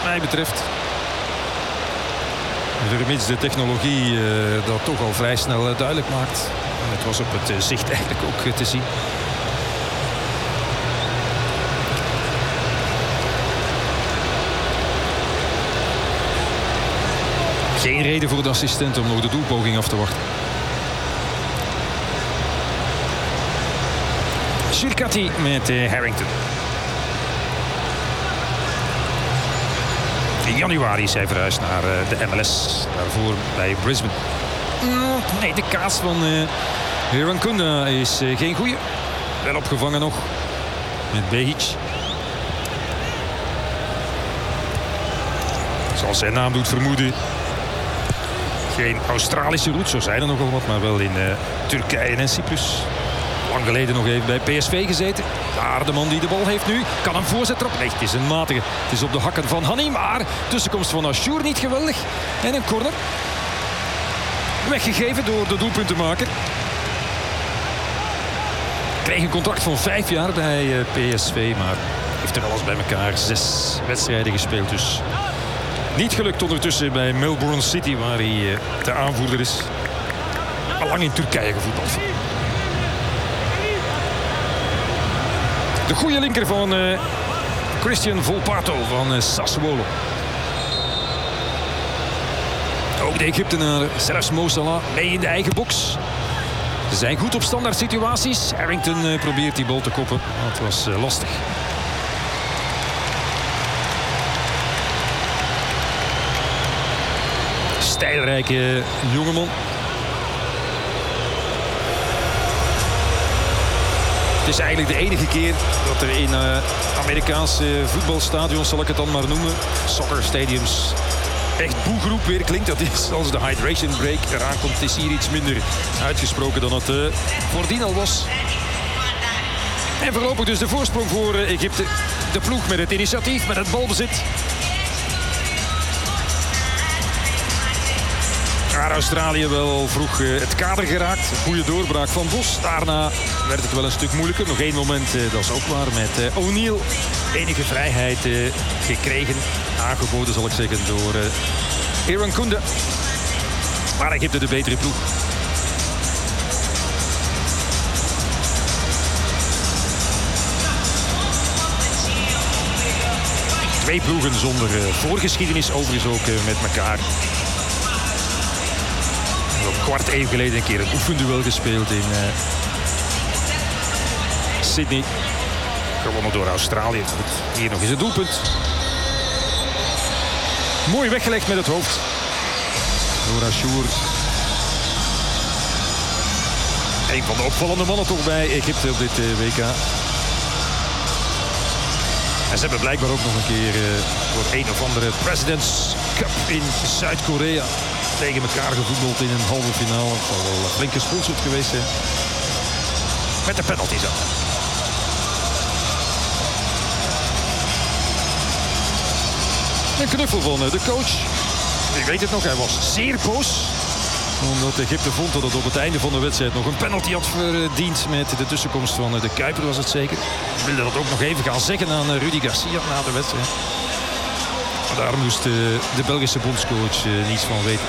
mij betreft. Vermits de technologie dat toch al vrij snel duidelijk maakt. En het was op het zicht eigenlijk ook te zien. Geen reden voor de assistent om nog de doelpoging af te wachten. Shirkati met Harrington. In januari is hij verhuisd naar de MLS. Daarvoor bij Brisbane. Nee, de kaas van Hirankunda is geen goeie. Wel opgevangen nog met Behic. Zoals zijn naam doet vermoeden. Geen Australische roots, zo zijn er nogal wat, maar wel in Turkije en Cyprus. Lang geleden nog even bij PSV gezeten. Daar de man die de bal heeft nu. Kan een voorzet erop. Nee, het is een matige. Het is op de hakken van Hanni, maar tussenkomst van Ashour niet geweldig. En een corner. Weggegeven door de doelpuntenmaker. Kreeg een contract van 5 jaar bij PSV, maar heeft er alles bij elkaar 6 wedstrijden gespeeld. Dus niet gelukt ondertussen bij Melbourne City, waar hij de aanvoerder is. Al lang in Turkije gevoetbald. De goede linker van Christian Volpato van Sassuolo. Ook de Egyptenaren, zelfs Mo Salah, mee in de eigen box. Ze zijn goed op standaard situaties. Harrington probeert die bal te koppen. Dat was lastig. Stijlrijke jongeman. Het is eigenlijk de enige keer dat er in Amerikaanse voetbalstadions, zal ik het dan maar noemen, soccer stadiums, echt boegeroep weer klinkt. Dat is als de hydration break eraan komt. Het is hier iets minder uitgesproken dan het voordien al was. En voorlopig dus de voorsprong voor Egypte. De ploeg met het initiatief, met het balbezit. Maar Australië wel vroeg het kader geraakt. Goede doorbraak van Bos. Daarna werd het wel een stuk moeilijker. Nog één moment, dat is ook waar, met O'Neill. Enige vrijheid gekregen. Aangeboden, zal ik zeggen, door Hirankunda. Maar Egypte de betere ploeg. Twee ploegen zonder voorgeschiedenis overigens ook met elkaar. Een kwart eeuw geleden een keer een oefenduel gespeeld in Sydney. Gewonnen door Australië. Goed, hier nog eens een doelpunt. Mooi weggelegd met het hoofd door Ashour. Een van de opvallende mannen toch bij Egypte op dit WK. En ze hebben blijkbaar ook nog een keer voor een of andere President's Cup in Zuid-Korea tegen elkaar gevoetbald in een halve finale. Het zal wel flink gesponsord geweest zijn. Met de penalties aan. Een knuffel van de coach. Ik weet het nog, hij was zeer boos. Omdat Egypte vond dat het op het einde van de wedstrijd nog een penalty had verdiend. Met de tussenkomst van de Kuiper was het zeker. Ik wilde dat ook nog even gaan zeggen aan Rudy Garcia na de wedstrijd. Maar daar moest de Belgische bondscoach niets van weten.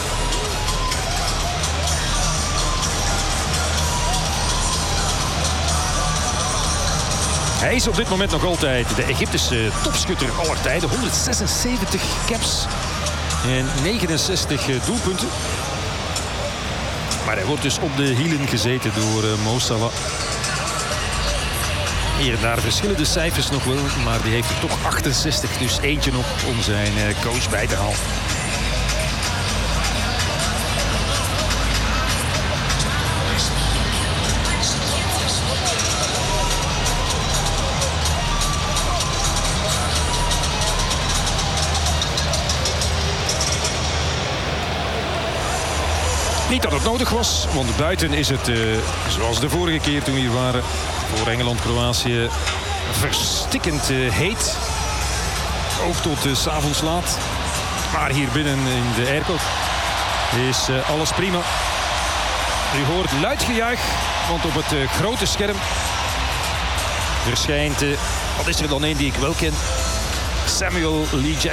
Hij is op dit moment nog altijd de Egyptische topschutter aller tijden. 176 caps en 69 doelpunten. Maar hij wordt dus op de hielen gezeten door Mo Salah. Hier en daar verschillende cijfers nog wel, maar die heeft er toch 68, dus eentje nog om zijn coach bij te halen. Niet dat het nodig was, want buiten is het, zoals de vorige keer toen we hier waren, voor Engeland-Kroatië, verstikkend heet. Ook tot 's avonds laat. Maar hier binnen in de airco is alles prima. U hoort luid gejuich, want op het grote scherm verschijnt, wat is er dan een die ik wel ken? Samuel Lee Jackson.